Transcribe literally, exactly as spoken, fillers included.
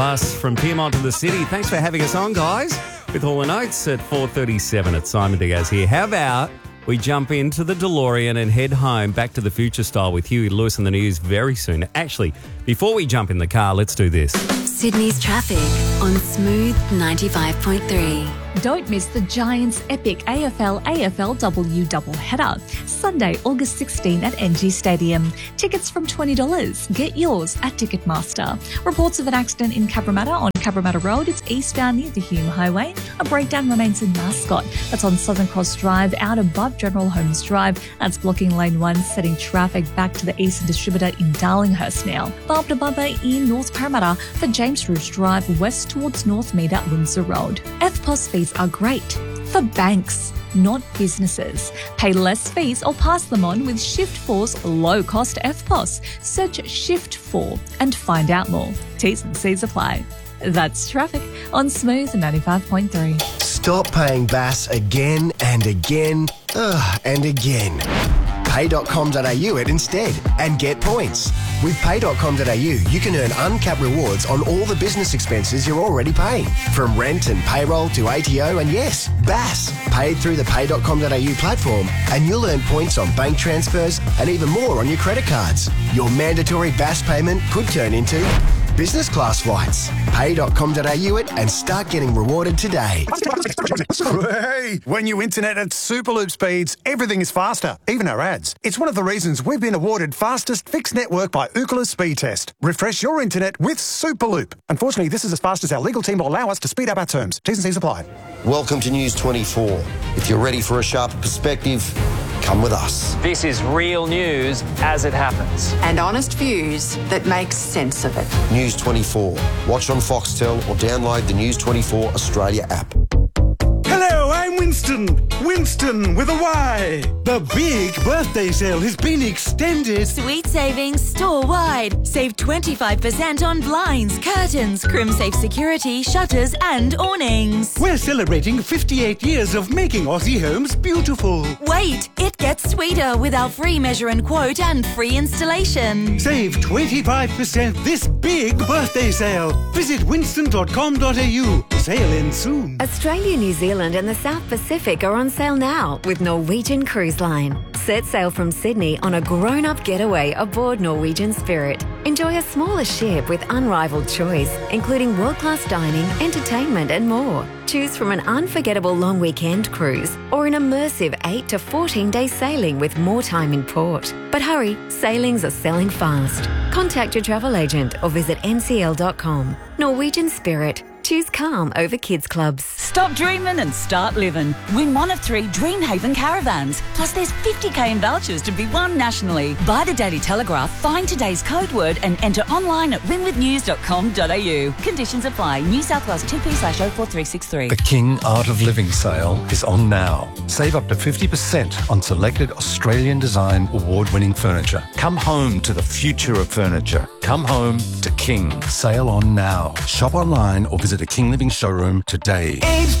Us from Piedmont to the city. Thanks for having us on, guys. With Hall and Oates at four thirty-seven. It's Simon Diaz here. How about we jump into the DeLorean and head home, Back to the Future style, with Huey Lewis and the news very soon. Actually, before we jump in the car, let's do this. Sydney's traffic on Smooth ninety-five point three. Don't miss the Giants' epic A F L A F L W doubleheader. Sunday, August sixteenth at N G Stadium. Tickets from twenty dollars. Get yours at Ticketmaster. Reports of an accident in Cabramatta on Cabramatta Road. It's eastbound near the Hume Highway. A breakdown remains in Mascot. That's on Southern Cross Drive out above General Holmes Drive. That's blocking lane one, setting traffic back to the Eastern Distributor in Darlinghurst now. Barbed Bubba in North Parramatta for James Rouge Drive west towards North Mead at Windsor Road. F P O S fees are great for banks, not businesses. Pay less fees or pass them on with Shift four's low-cost F P O S. Search Shift four and find out more. T's and C's apply. That's traffic on Smooth ninety-five point three. Stop paying B A S again and again ugh, and again. pay dot com dot a u it instead and get points. With pay dot com dot a u, you can earn uncapped rewards on all the business expenses you're already paying. From rent and payroll to A T O and yes, B A S. Paid through the pay dot com dot a u platform and you'll earn points on bank transfers and even more on your credit cards. Your mandatory B A S payment could turn into business class flights. pay dot com dot a u it and start getting rewarded today. Hey, when you internet at Superloop speeds, everything is faster, even our ads. It's one of the reasons we've been awarded fastest fixed network by Ookla Speed Test. Refresh your internet with Superloop. Unfortunately, this is as fast as our legal team will allow us to speed up our terms. T's and C's apply. Welcome to News twenty-four. If you're ready for a sharper perspective, come with us. This is real news as it happens. And honest views that make sense of it. News twenty-four. Watch on Foxtel or download the News twenty-four Australia app. Hello, I'm Winston. Winston with a Y. The big birthday sale has been extended. Sweet savings store-wide. Save twenty-five percent on blinds, curtains, Crimsafe security, shutters and awnings. We're celebrating fifty-eight years of making Aussie homes beautiful. Wait, it gets sweeter with our free measure and quote and free installation. Save twenty-five percent this big birthday sale. Visit winston dot com dot a u. Sale ends soon. Australia, New Zealand and the South Pacific are on sale now with Norwegian Cruise Line. Set sail from Sydney on a grown-up getaway aboard Norwegian Spirit. Enjoy a smaller ship with unrivaled choice, including world-class dining, entertainment and more. Choose from an unforgettable long weekend cruise or an immersive eight to fourteen day sailing with more time in port. But hurry, sailings are selling fast. Contact your travel agent or visit n c l dot com. Norwegian Spirit. Choose calm over kids clubs. Stop dreaming and start living. Win one of three Dreamhaven caravans. Plus there's fifty k in vouchers to be won nationally. Buy the Daily Telegraph, find today's code word and enter online at win with news dot com dot a u. Conditions apply. New South Wales two P slash oh four three six three. The King Art of Living sale is on now. Save up to fifty percent on selected Australian design award-winning furniture. Come home to the future of furniture. Come home to King. Sale on now. Shop online or visit a King Living showroom today. Age